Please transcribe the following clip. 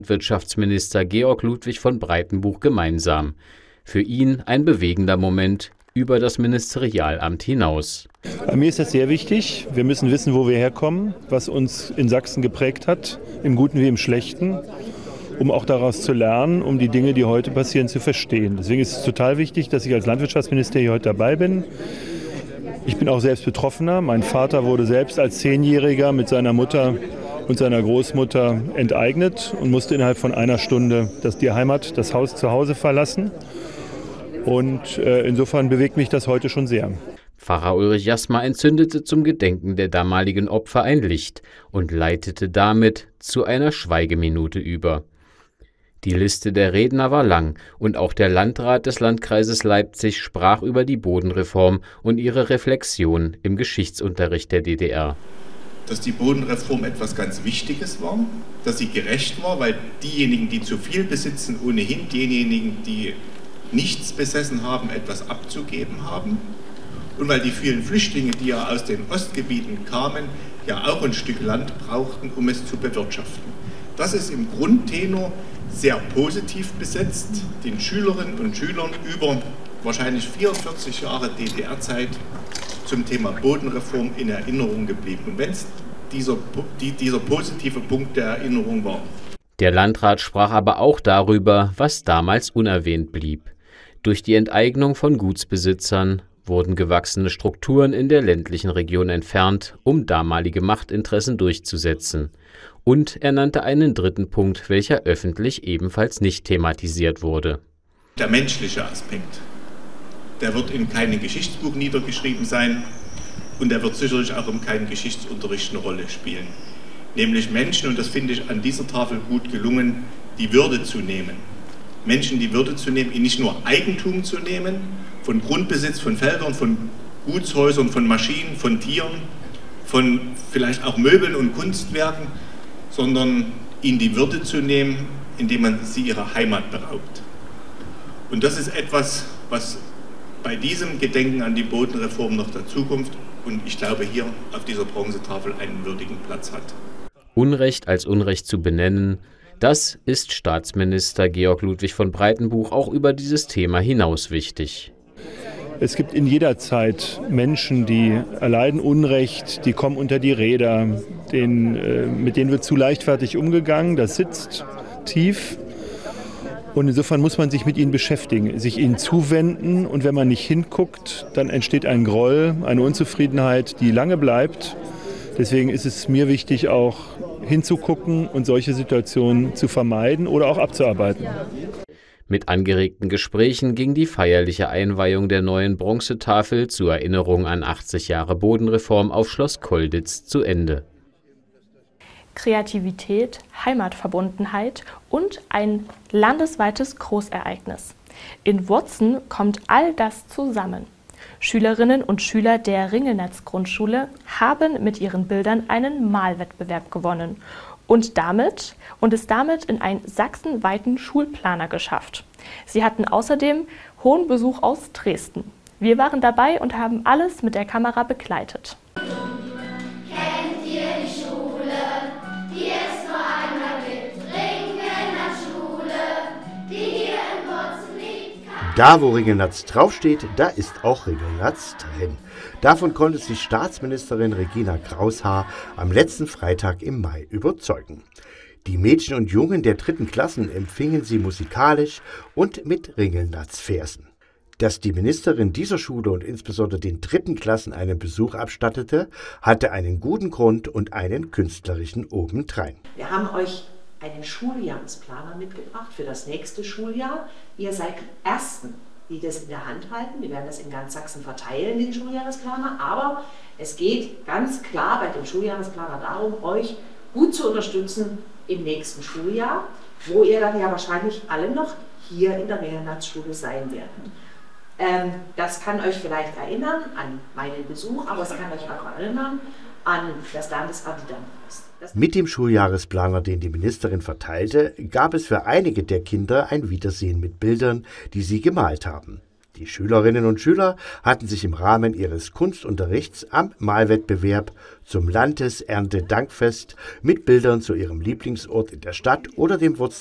Wirtschaftsminister Georg Ludwig von Breitenbuch gemeinsam. Für ihn ein bewegender Moment über das Ministerialamt hinaus. Mir ist das sehr wichtig. Wir müssen wissen, wo wir herkommen, was uns in Sachsen geprägt hat, im Guten wie im Schlechten, um auch daraus zu lernen, um die Dinge, die heute passieren, zu verstehen. Deswegen ist es total wichtig, dass ich als Landwirtschaftsminister hier heute dabei bin. Ich bin auch selbst Betroffener. Mein Vater wurde selbst als 10-Jähriger mit seiner Mutter und seiner Großmutter enteignet und musste innerhalb von einer Stunde die Heimat, das Haus zu Hause verlassen. Und insofern bewegt mich das heute schon sehr. Pfarrer Ulrich Jasma entzündete zum Gedenken der damaligen Opfer ein Licht und leitete damit zu einer Schweigeminute über. Die Liste der Redner war lang und auch der Landrat des Landkreises Leipzig sprach über die Bodenreform und ihre Reflexion im Geschichtsunterricht der DDR. Dass die Bodenreform etwas ganz Wichtiges war, dass sie gerecht war, weil diejenigen, die zu viel besitzen, ohnehin diejenigen, die nichts besessen haben, etwas abzugeben haben. Und weil die vielen Flüchtlinge, die ja aus den Ostgebieten kamen, ja auch ein Stück Land brauchten, um es zu bewirtschaften. Das ist im Grundtenor sehr positiv besetzt, den Schülerinnen und Schülern über wahrscheinlich 44 Jahre DDR-Zeit zum Thema Bodenreform in Erinnerung geblieben. Und wenn es dieser positive Punkt der Erinnerung war. Der Landrat sprach aber auch darüber, was damals unerwähnt blieb. Durch die Enteignung von Gutsbesitzern wurden gewachsene Strukturen in der ländlichen Region entfernt, um damalige Machtinteressen durchzusetzen. Und er nannte einen dritten Punkt, welcher öffentlich ebenfalls nicht thematisiert wurde. Der menschliche Aspekt, der wird in keinem Geschichtsbuch niedergeschrieben sein und der wird sicherlich auch in keinem Geschichtsunterricht eine Rolle spielen. Nämlich Menschen, und das finde ich an dieser Tafel gut gelungen, die Würde zu nehmen. Menschen die Würde zu nehmen, ihnen nicht nur Eigentum zu nehmen, von Grundbesitz, von Feldern, von Gutshäusern, von Maschinen, von Tieren, von vielleicht auch Möbeln und Kunstwerken, sondern ihnen die Würde zu nehmen, indem man sie ihrer Heimat beraubt. Und das ist etwas, was bei diesem Gedenken an die Bodenreform noch der Zukunft und ich glaube hier auf dieser Bronzetafel einen würdigen Platz hat. Unrecht als Unrecht zu benennen, das ist Staatsminister Georg Ludwig von Breitenbuch auch über dieses Thema hinaus wichtig. Es gibt in jeder Zeit Menschen, die erleiden Unrecht, die kommen unter die Räder, mit denen wird zu leichtfertig umgegangen, das sitzt tief. Und insofern muss man sich mit ihnen beschäftigen, sich ihnen zuwenden. Und wenn man nicht hinguckt, dann entsteht ein Groll, eine Unzufriedenheit, die lange bleibt. Deswegen ist es mir wichtig, auch hinzugucken und solche Situationen zu vermeiden oder auch abzuarbeiten. Mit angeregten Gesprächen ging die feierliche Einweihung der neuen Bronzetafel zur Erinnerung an 80 Jahre Bodenreform auf Schloss Kolditz zu Ende. Kreativität, Heimatverbundenheit und ein landesweites Großereignis. In Wurzen kommt all das zusammen. Schülerinnen und Schüler der Ringelnatz-Grundschule haben mit ihren Bildern einen Malwettbewerb gewonnen und es damit in einen sachsenweiten Schulplaner geschafft. Sie hatten außerdem hohen Besuch aus Dresden. Wir waren dabei und haben alles mit der Kamera begleitet. Kennt ihr die Schule, die es nur einmal gibt? Ringelnatz-Schule, die hier in Wurzen liegt. Da, wo Ringelnatz draufsteht, da ist auch Ringelnatz drin. Davon konnte sich Staatsministerin Regina Kraushaar am letzten Freitag im Mai überzeugen. Die Mädchen und Jungen der 3. Klassen empfingen sie musikalisch und mit Ringelnatz-Versen. Dass die Ministerin dieser Schule und insbesondere den 3. Klassen einen Besuch abstattete, hatte einen guten Grund und einen künstlerischen obendrein. Wir haben euch einen Schuljahresplaner mitgebracht für das nächste Schuljahr. Ihr seid die Ersten, die das in der Hand halten. Wir werden das in ganz Sachsen verteilen, den Schuljahresplaner. Aber es geht ganz klar bei dem Schuljahresplaner darum, euch gut zu unterstützen im nächsten Schuljahr, wo ihr dann ja wahrscheinlich alle noch hier in der Ringelnatz-Schule sein werdet. Das kann euch vielleicht erinnern an meinen Besuch, aber es kann euch auch erinnern an das Landesamt Dannhausen. Mit dem Schuljahresplaner, den die Ministerin verteilte, gab es für einige der Kinder ein Wiedersehen mit Bildern, die sie gemalt haben. Die Die Schülerinnen und Schüler hatten sich im Rahmen ihres Kunstunterrichts am Malwettbewerb zum Landeserntedankfest mit Bildern zu ihrem Lieblingsort in der Stadt oder dem